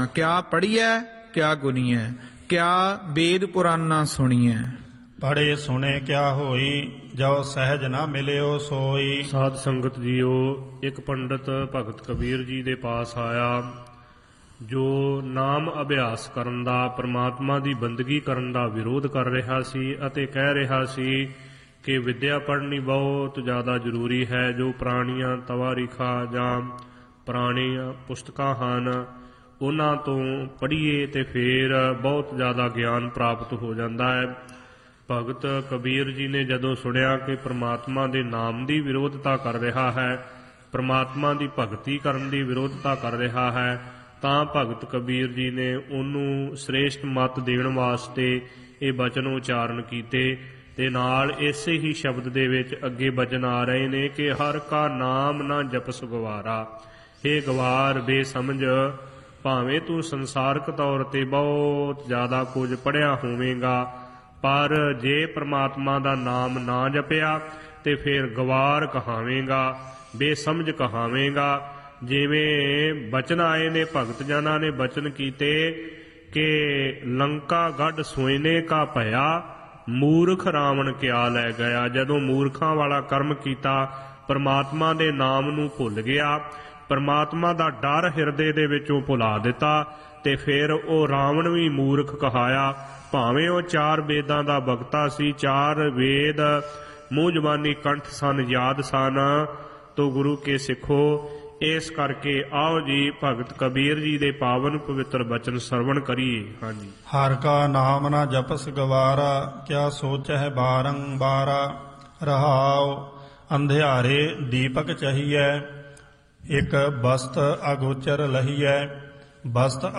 क्या पढ़िए क्या गुनिए, क्या वेद पुराना सुनिए। पढ़े सुने क्या होई, जो सहज ना मिਲਿयो सोई। ਸਾਧ ਸੰਗਤ ਜੀਓ, ਇੱਕ ਪੰਡਤ ਭਗਤ ਕਬੀਰ ਜੀ ਦੇ ਪਾਸ ਆਇਆ, ਜੋ ਨਾਮ ਅਭਿਆਸ ਕਰਨ ਦਾ, ਪ੍ਰਮਾਤਮਾ ਦੀ ਬੰਦਗੀ ਕਰਨ ਦਾ ਵਿਰੋਧ ਕਰ ਰਿਹਾ ਸੀ ਅਤੇ ਕਹਿ ਰਿਹਾ ਸੀ ਕਿ ਵਿੱਦਿਆ ਪੜ੍ਹਨੀ ਬਹੁਤ ਜ਼ਿਆਦਾ ਜ਼ਰੂਰੀ ਹੈ। ਜੋ ਪੁਰਾਣੀਆਂ ਤਵਾਰੀਖਾਂ ਜਾਂ ਪੁਰਾਣੀਆਂ ਪੁਸਤਕਾਂ ਹਨ, ਉਹਨਾਂ ਤੋਂ ਪੜ੍ਹੀਏ ਤੇ ਫਿਰ ਬਹੁਤ ਜ਼ਿਆਦਾ ਗਿਆਨ ਪ੍ਰਾਪਤ ਹੋ ਜਾਂਦਾ ਹੈ। ਭਗਤ ਕਬੀਰ ਜੀ ਨੇ ਜਦੋਂ ਸੁਣਿਆ ਕਿ ਪ੍ਰਮਾਤਮਾ ਦੇ ਨਾਮ ਦੀ ਵਿਰੋਧਤਾ ਕਰ ਰਿਹਾ ਹੈ, ਪ੍ਰਮਾਤਮਾ ਦੀ ਭਗਤੀ ਕਰਨ ਦੀ ਵਿਰੋਧਤਾ ਕਰ ਰਿਹਾ ਹੈ, ਤਾਂ ਭਗਤ ਕਬੀਰ ਜੀ ਨੇ ਉਹਨੂੰ ਸ੍ਰੇਸ਼ਟ ਮੱਤ ਦੇਣ ਵਾਸਤੇ ਇਹ ਬਚਨ ਉਚਾਰਨ ਕੀਤੇ। ਤੇ ਨਾਲ ਇਸੇ ਹੀ ਸ਼ਬਦ ਦੇ ਵਿੱਚ ਅੱਗੇ ਬਚਨ ਆ ਰਹੇ ਨੇ ਕਿ ਹਰ ਕਾ ਨਾਮ ਨਾ ਜਪਸ ਗਵਾਰਾ। ਇਹ ਗਵਾਰ ਬੇਸਮਝ, ਭਾਵੇਂ ਤੂੰ ਸੰਸਾਰਕ ਤੌਰ ਤੇ ਬਹੁਤ ਜ਼ਿਆਦਾ ਕੁਝ ਪੜ੍ਹਿਆ ਹੋਵੇਗਾ, ਪਰ ਜੇ ਪ੍ਰਮਾਤਮਾ ਦਾ ਨਾਮ ਨਾ ਜਪਿਆ ਤੇ ਫਿਰ ਗਵਾਰ ਕਹਾਵੇਂਗਾ, ਬੇਸਮਝ ਕਹਾਵੇਂਗਾ। ਜਿਵੇਂ ਬਚਨ ਆਏ ਨੇ, ਭਗਤ ਜਨਾਂ ਨੇ ਬਚਨ ਕੀਤੇ ਕਿ ਲੰਕਾ ਗੜ ਸੋਇਨੇ ਕਾ ਭਇਆ, ਮੂਰਖ ਰਾਵਣ ਕਿਆ ਲੈ ਗਿਆ। ਜਦੋਂ ਮੂਰਖਾਂ ਵਾਲਾ ਕਰਮ ਕੀਤਾ, ਪ੍ਰਮਾਤਮਾ ਦੇ ਨਾਮ ਨੂੰ ਭੁੱਲ ਗਿਆ, ਪ੍ਰਮਾਤਮਾ ਦਾ ਡਰ ਹਿਰਦੇ ਦੇ ਵਿੱਚੋਂ ਭੁਲਾ ਦਿੱਤਾ, ਤੇ ਫਿਰ ਉਹ ਰਾਵਣ ਵੀ ਮੂਰਖ ਕਹਾਇਆ। ਭਾਵੇਂ ਉਹ 4 ਵੇਦਾਂ ਦਾ ਬਖਤਾ ਸੀ, 4 ਵੇਦ ਮੂੰਹ ਜ਼ਬਾਨੀ ਕੰਠ ਸਨ, ਯਾਦ ਸਨ। ਤੋ ਗੁਰੂ ਕੇ ਸਿੱਖੋ, ਇਸ ਕਰਕੇ ਆਓ ਜੀ ਭਗਤ ਕਬੀਰ ਜੀ ਦੇ ਪਾਵਨ ਪਵਿੱਤਰ ਬਚਨ ਸਰਵਣ ਕਰੀਏ। ਹਾਂਜੀ। ਹਰ ਕਾ ਨਾਮ ਨਾ ਜਪਸ ਗਵਾਰਾ, ਕਿਆ ਸੋਚਹਿ ਬਾਰੰਬਾਰਾ। ਰਹਾਉ ਅੰਧਿਆਰੇ ਦੀਪਕ ਚਹੀਐ, ਇਕ ਬਸਤ ਅਗੋਚਰ ਲਹੀਐ। ਬਸਤ